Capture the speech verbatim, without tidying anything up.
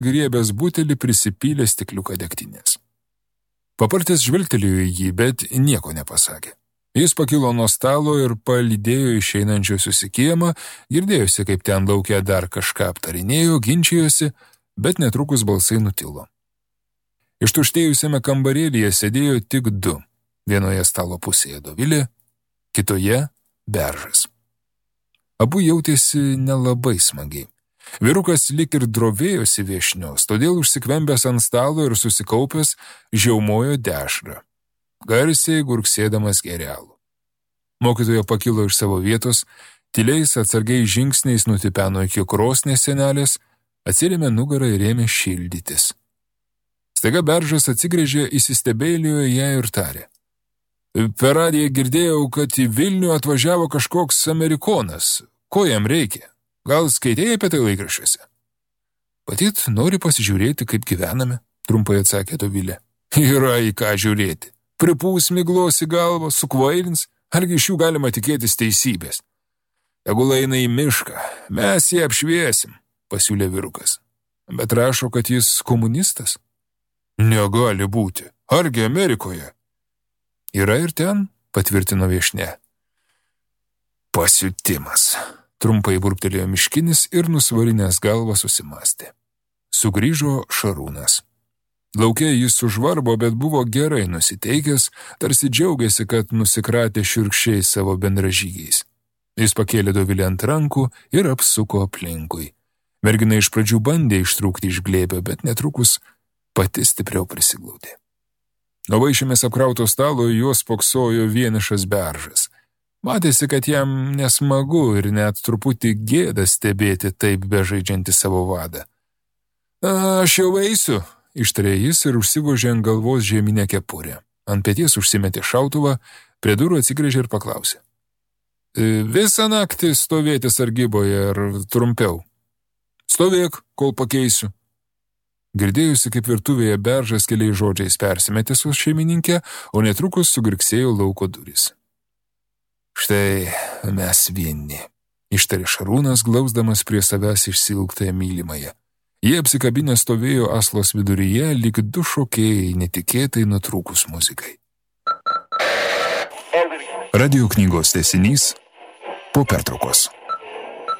griebęs butelį prisipylė stikliuką degtinės. Papartis žvilgtelėjo į jį, bet nieko nepasakė. Jis pakilo nuo stalo ir palydėjo išeinančiuosius į kiemą, girdėjosi, kaip ten lauke dar kažką aptarinėjo, ginčijosi, bet netrukus balsai nutilo. Ištuštėjusiame kambarėlyje sėdėjo tik du. Vienoje stalo pusėje Dovilė, kitoje Beržas. Abu jautėsi nelabai smagiai. Vyrukas lik ir drovėjosi viešnios, todėl užsikvembęs ant stalo ir susikaupęs žiaumojo dešrą, garsiai gurksėdamas gerialų. Mokytoja pakilo iš savo vietos, tyliais atsargiai žingsniais nutipeno iki krosnės senelės, atsirėmė nugarą ir ėmė šildytis. Staiga Beržas atsigręžė, įsistebėlėjo ją ir tarė. Per radiją girdėjau, kad į Vilnių atvažiavo kažkoks amerikonas. Ko jam reikia? Gal skaitėjai apie tai laikraščiuose? Patyt, nori pasižiūrėti, kaip gyvename, trumpai atsakė Dovilė. Yra į ką žiūrėti. Pripūs miglos į galvą, sukvailins, argi iš jų galima tikėtis teisybės. Tegul eina į mišką, mes jį apšviesim, pasiūlė vyrukas. Bet rašo, kad jis komunistas. Negali būti. Argi Amerikoje? Yra ir ten, patvirtino viešnia. Pasiutimas. Trumpai burptelėjo miškinis ir nusvarinęs galvą susimastė. Sugrįžo Šarūnas. Lauke jis užvarbo, bet buvo gerai nusiteikęs, tarsi džiaugiasi, kad nusikratė šiurkščiai savo bendražygiais. Jis pakėlė Dovilę ant rankų ir apsuko aplinkui. Mergina iš pradžių bandė ištrūkti iš glėbio, bet netrukus pati stipriau prisiglaudė. Nuo vaišėmis apkrauto stalo juos spoksojo vienišas Beržas. Matėsi, kad jam nesmagu ir net truputį gėda stebėti taip bežaidžiantį savo vadą. Aš jau eisiu, ištarė jis ir užsivožė ant galvos žieminę kepurę. Ant peties užsimetė šautuvą, prie durų atsigręžė ir paklausė. Visą naktį stovėti sargyboje ar trumpiau? Stovėk, kol pakeisiu. Girdėjusi, kaip virtuvėje Beržas keliais žodžiais persimetė su šeimininkė, o netrukus sugirksėjo lauko durys. Štai mes vieni, ištarė Šarūnas, glausdamas prie savęs išsilgtąją mylimąją. Jie apsikabinę stovėjo aslos viduryje, lyg du šokėjai netikėtai nutrūkus muzikai. Radio knygos tęsinys po pertraukos.